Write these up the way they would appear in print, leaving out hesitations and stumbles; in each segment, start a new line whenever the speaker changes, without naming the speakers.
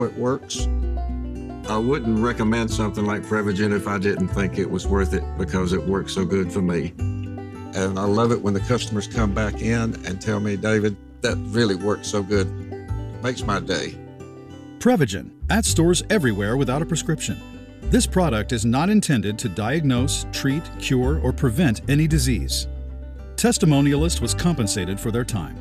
It works. I wouldn't recommend something like Prevagen if I didn't think it was worth it because it works so good for me. And I love it when the customers come back in and tell me, David, that really works so good. It makes my day.
Prevagen, at stores everywhere without a prescription. This product is not intended to diagnose, treat, cure, or prevent any disease. Testimonialist was compensated for their time.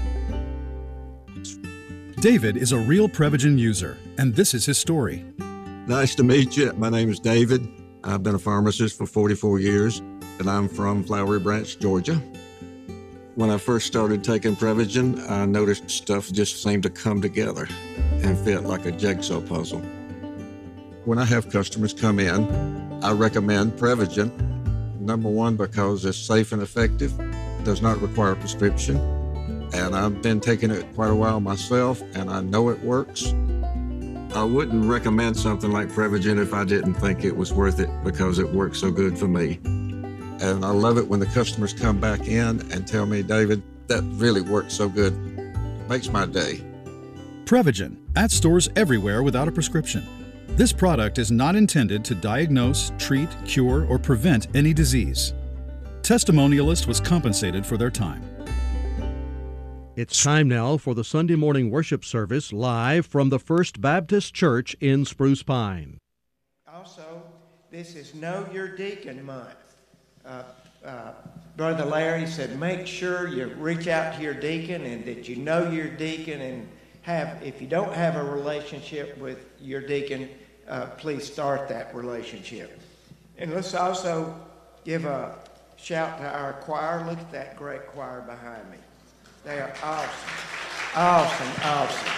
David is a real Prevagen user, and this is his story.
Nice to meet you. My name is David. I've been a pharmacist for 44 years, and I'm from Flowery Branch, Georgia. When I first started taking Prevagen, I noticed stuff just seemed to come together and fit like a jigsaw puzzle. When I have customers come in, I recommend Prevagen. Number one, because it's safe and effective, does not require a prescription, and I've been taking it quite a while myself, and I know it works. I wouldn't recommend something like Prevagen if I didn't think it was worth it because it works so good for me. And I love it when the customers come back in and tell me, David, that really works so good. It makes my day.
Prevagen, at stores everywhere without a prescription. This product is not intended to diagnose, treat, cure, or prevent any disease. Testimonialist was compensated for their time.
It's time now for the Sunday morning worship service live from the First Baptist Church in Spruce Pine.
Also, this is Know Your Deacon Month. Brother Larry said make sure you reach out to your deacon and that you know your deacon, and if you don't have a relationship with your deacon, please start that relationship. And let's also give a shout to our choir. Look at that great choir behind me. They are awesome. Awesome.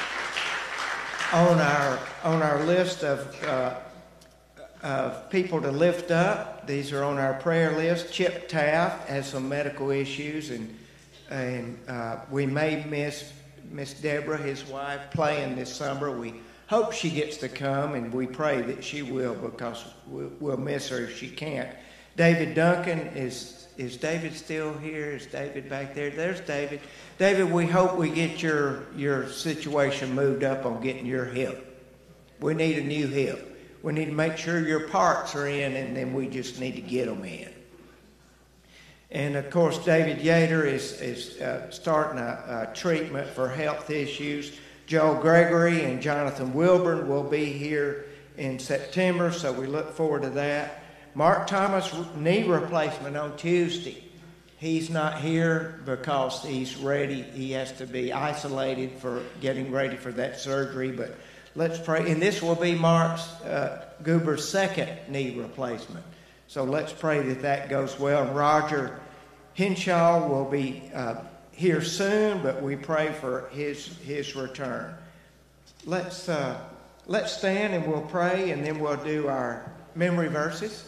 On our list of people to lift up, these are on our prayer list. Chip Taft has some medical issues, and we may miss Miss Deborah, his wife, playing this summer. We hope she gets to come, and we pray that she will, because we'll miss her if she can't. David Duncan, is David still here? Is David back there? There's David. David, we hope we get your situation moved up on getting your hip. We need a new hip. We need to make sure your parts are in, and then we just need to get them in. And, of course, David Yater is starting a treatment for health issues. Joel Gregory and Jonathan Wilburn will be here in September, so we look forward to that. Mark Thomas, knee replacement on Tuesday. He's not here because he's ready. He has to be isolated for getting ready for that surgery, but let's pray. And this will be Mark's Goober's second knee replacement. So let's pray that goes well. And Roger Henshaw will be here soon, but we pray for his return. Let's stand and we'll pray, and then we'll do our memory verses.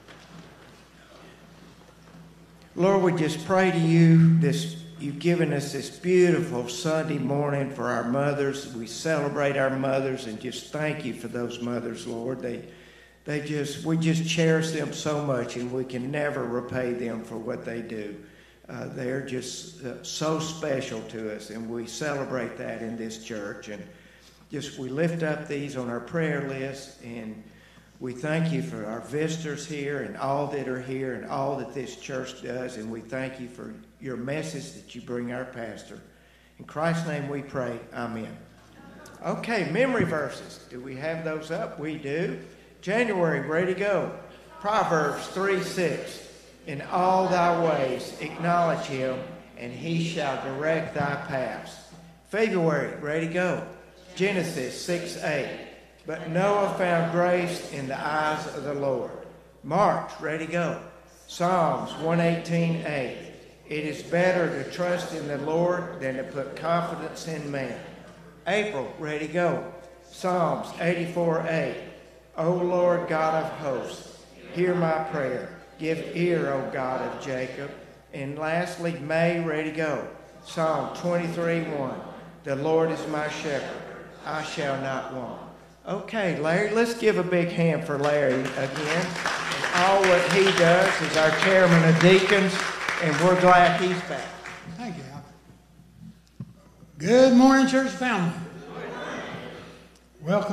Lord, we just pray to you you've given us this beautiful Sunday morning for our mothers. We celebrate our mothers and just thank you for those mothers, Lord. We just cherish them so much, and we can never repay them for what they do. They're just so special to us, and we celebrate that in this church. And we lift up these on our prayer list, and we thank you for our visitors here and all that are here and all that this church does, and we thank you for your message that you bring our pastor. In Christ's name we pray, amen. Okay, memory verses. Do we have those up? We do. January, ready to go. Proverbs 3:6. In all thy ways acknowledge him, and he shall direct thy paths. February, ready to go. Genesis 6:8. But Noah found grace in the eyes of the Lord. March, ready to go. Psalms 118:8. It is better to trust in the Lord than to put confidence in man. April, ready to go. Psalms 84:8. O Lord God of hosts, hear my prayer. Give ear, O God of Jacob. And lastly, May, ready to go. Psalm 23:1. The Lord is my shepherd. I shall not want. Okay, Larry, let's give a big hand for Larry again. And all what he does is our chairman of deacons, and we're glad he's back.
Thank you, Al. Good morning, church family. Welcome.